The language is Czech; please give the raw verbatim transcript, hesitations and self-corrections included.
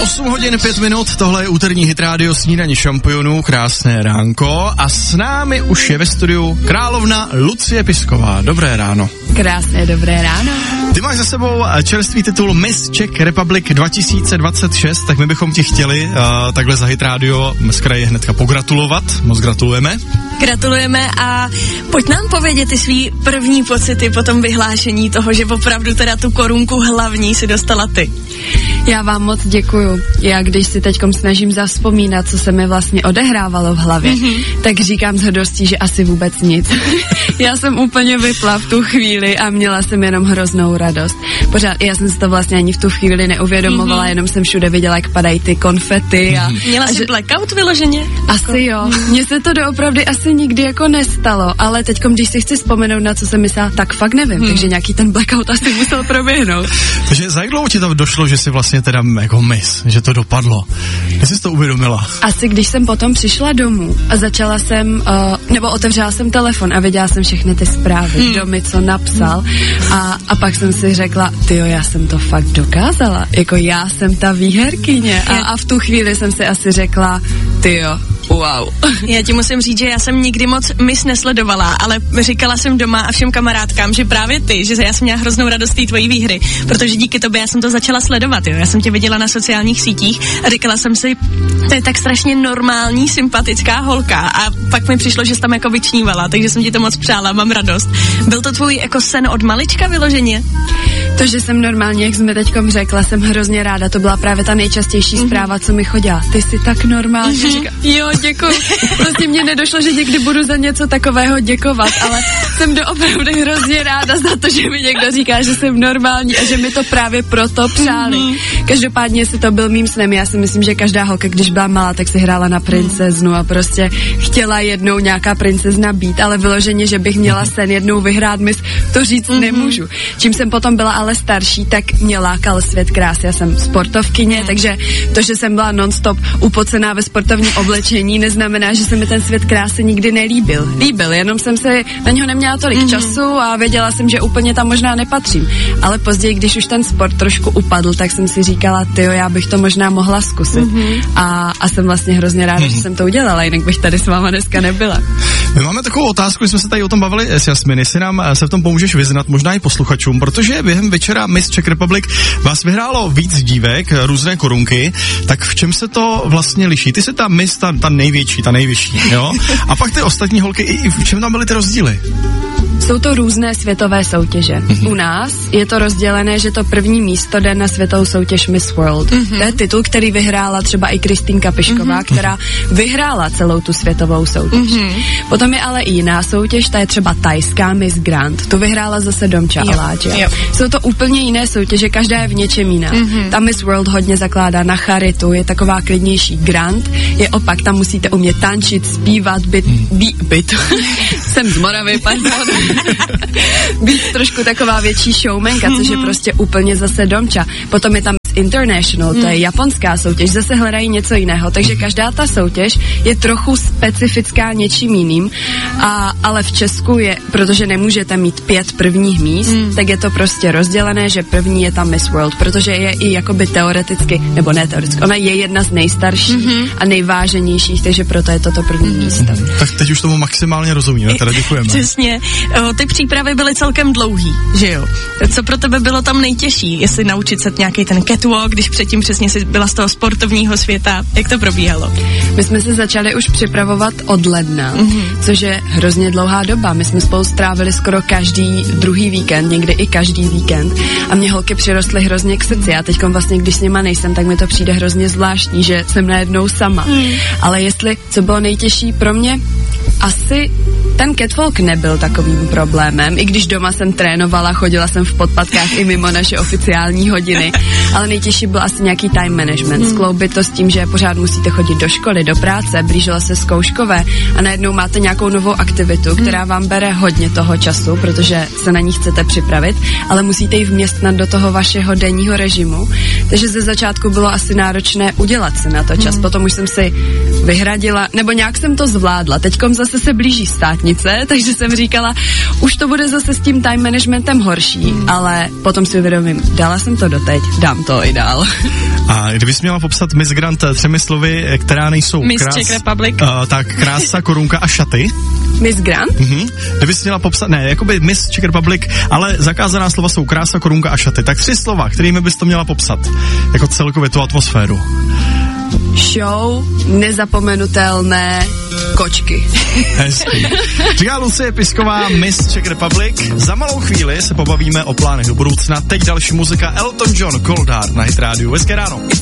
osm hodin pět minut, tohle je úterní hit rádio Snídaně šampionů, krásné ránko a s námi už je ve studiu královna Lucie Pisková. Dobré ráno. Krásné dobré ráno. Ty máš za sebou čerstvý titul Miss Czech Republic dva tisíce dvacet šest, tak my bychom ti chtěli uh, takhle za hit rádio z kraje hnedka pogratulovat. Moc gratulujeme. Gratulujeme a pojď nám povědět ty svý první pocity po tom vyhlášení toho, že opravdu teda tu korunku hlavní si dostala ty. Já vám moc děkuju. Já když si teďkom snažím zavzpomínat, co se mi vlastně odehrávalo v hlavě, mm-hmm. tak říkám s hrdostí, že asi vůbec nic. Já jsem úplně vypla v tu chvíli a měla jsem jenom hroznou radost. Pořád, já jsem si to vlastně ani v tu chvíli neuvědomovala, mm-hmm. jenom jsem všude viděla, jak padají ty konfety. A, Měla jsi že... blackout vyloženě? Asi jo. Mně se to doopravdy asi nikdy jako nestalo, ale teďkom, když si chci vzpomenout, na co jsem myslela, tak fakt nevím, hmm. takže nějaký ten blackout asi musel proběhnout. Takže za jak dlouho ti to došlo, že jsi vlastně teda jako miss, že to dopadlo? Kdy jsi to uvědomila? Asi když jsem potom přišla domů a začala jsem, uh, nebo otevřela jsem telefon a viděla jsem všechny ty zprávy, hmm. kdo mi co napsal hmm. a, a pak jsem si řekla, tyjo, já jsem to fakt dokázala, jako já jsem ta výherkyně a, a v tu chvíli jsem si asi řekla, tyjo, wow. Já ti musím říct, že já jsem nikdy moc Miss nesledovala, ale říkala jsem doma a všem kamarádkám, že právě ty, že já jsem měla hroznou radost té tvojí výhry, protože díky tobě já jsem to začala sledovat, jo. Já jsem tě viděla na sociálních sítích a říkala jsem si, to je tak strašně normální, sympatická holka a pak mi přišlo, že jsi tam jako vyčnívala, takže jsem ti to moc přála, mám radost. Byl to tvůj jako sen od malička vyloženě? To, že jsem normálně, jak jsme teďkom řekla, jsem hrozně ráda, to byla právě ta nejčastější mm-hmm. zpráva, co mi chodila. Ty jsi tak normální. Mm-hmm. Říká, jo, děkuji. Prostě mně nedošlo, že někdy budu za něco takového děkovat, ale jsem doopravdy hrozně ráda za to, že mi někdo říká, že jsem normální a že mi to právě proto přáli. Mm-hmm. Každopádně, jestli to byl mým snem, já si myslím, že každá holka, když byla malá, tak si hrála na princeznu a prostě chtěla jednou nějaká princezna být, ale vyloženě, že bych měla sen jednou vyhrát mis, to říct mm-hmm. nemůžu. Čím jsem potom byla ale starší, tak mě lákal svět krásy. Já jsem sportovkyně, mm. takže to, že jsem byla non-stop upocená ve sportovním oblečení, neznamená, že se mi ten svět krásy nikdy nelíbil. Líbil, jenom jsem se na něho neměla tolik mm. času a věděla jsem, že úplně tam možná nepatřím. Ale později, když už ten sport trošku upadl, tak jsem si říkala, tyjo, já bych to možná mohla zkusit. Mm-hmm. A, a jsem vlastně hrozně ráda, mm. že jsem to udělala, jinak bych tady s váma dneska nebyla. My máme takovou otázku, že jsme se tady o tom bavili s Jasmin, jestli nám se v tom pomůžeš vyznat, možná i posluchačům, protože během večera Miss Czech Republic vás vyhrálo víc dívek, různé korunky, tak v čem se to vlastně liší? Ty jsi ta Miss, ta, ta největší, ta nejvyšší, jo? A pak ty ostatní holky, i v čem tam byly ty rozdíly? Jsou to různé světové soutěže. Mm-hmm. U nás je to rozdělené, že to první místo jde na světovou soutěž Miss World. Mm-hmm. To je titul, který vyhrála třeba i Kristýnka Pišková, mm-hmm. která vyhrála celou tu světovou soutěž. Mm-hmm. Potom je ale i jiná soutěž, ta je třeba tajská Miss Grand. Tu vyhrála zase Domča Aláčia. Jsou to úplně jiné soutěže, každá je v něčem jiná. Mm-hmm. Ta Miss World hodně zakládá na charitu, je taková klidnější. Grand je opak, tam musíte umět tančit, zpívat, být, být, být. Jsem z Moravy, pardon. Být trošku taková větší showmanka, což je prostě úplně zase Domča. Potom je tam International, to je japonská soutěž, zase hledají něco jiného, takže každá ta soutěž je trochu specifická něčím jiným, a, ale v Česku je, protože nemůžete mít pět prvních míst, mm. tak je to prostě rozdělené, že první je tam Miss World, protože je i jakoby teoreticky, nebo ne teoreticky, ona je jedna z nejstarších mm-hmm. a nejváženějších, takže proto je toto první mm. místo. Tak teď už tomu maximálně rozumíme, teda děkujeme. Přesně, o, ty přípravy byly celkem dlouhý, že jo? Co pro tebe bylo tam nejtěžší, jestli naučit se nějaký ten catwalk, když předtím přesně jsi byla z toho sportovního světa, jak to probíhalo? My jsme se začali už připravovat od ledna, mm-hmm. což je hrozně dlouhá doba. My jsme spolu strávili skoro každý druhý víkend, někdy i každý víkend a mě holky přirostly hrozně k srdci. Já teďkom vlastně, když s nima nejsem, tak mi to přijde hrozně zvláštní, že jsem najednou sama. Mm. Ale jestli, co bylo nejtěžší pro mě, asi ten catwalk nebyl takovým problémem, i když doma jsem trénovala, chodila jsem v podpatkách i mimo naše oficiální hodiny, ale nejtěžší byl asi nějaký time management, hmm. skloubit to s tím, že pořád musíte chodit do školy, do práce, blížilo se zkouškové a najednou máte nějakou novou aktivitu, která hmm. vám bere hodně toho času, protože se na ní chcete připravit, ale musíte ji vměstnat do toho vašeho denního režimu, takže ze začátku bylo asi náročné udělat se na to čas, hmm. potom už jsem si vyhradila, nebo nějak jsem to zvládla, teďkom zase zase se blíží státnice, takže jsem říkala, už to bude zase s tím time managementem horší, ale potom si uvědomím, dala jsem to doteď, dám to i dál. A kdybys měla popsat Miss Grand třemi slovy, která nejsou Miss krás, Czech Republic. Uh, tak krása, korunka a šaty. Miss Grand? Mhm. Kdybys měla popsat, ne, jakoby Miss Czech Republic, ale zakázaná slova jsou krása, korunka a šaty. Tak tři slova, kterými bys to měla popsat, jako celkově tu atmosféru. Show, nezapomenutelné kočky. Hezký. Říká Lucie Pisková, Miss Czech Republic. Za malou chvíli se pobavíme o plánech do budoucna. Teď další muzika, Elton John, Cold Heart na Hit rádiu. Hezké ráno.